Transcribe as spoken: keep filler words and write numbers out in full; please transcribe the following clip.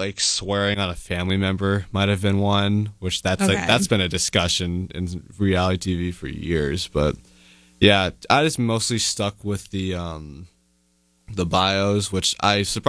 like swearing on a family member might have been one, which that's Okay. like that's been a discussion in reality T V for years. But yeah, I just mostly stuck with the um the bios, which I surprised.